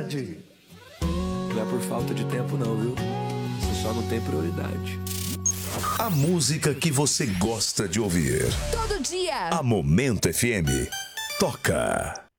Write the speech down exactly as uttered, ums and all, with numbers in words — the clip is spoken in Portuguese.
prioridade. Não é por falta de tempo não, viu? Você só não tem prioridade. A música que você gosta de ouvir. Todo dia. A Momento F M. Toca.